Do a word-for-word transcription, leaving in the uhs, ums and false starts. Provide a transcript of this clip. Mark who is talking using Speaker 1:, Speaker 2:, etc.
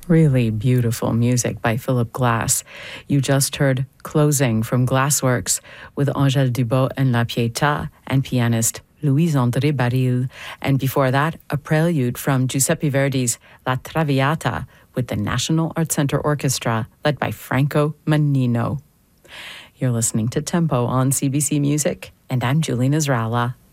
Speaker 1: Really beautiful music by Philip Glass. You just heard Closing from Glassworks with Angèle Dubos and La Pietà and pianist Louise-André Baril. And before that, a prelude from Giuseppe Verdi's La Traviata with the National Art Center Orchestra led by Franco Mannino. You're listening to Tempo on C B C Music, and I'm Julie Nasrallah.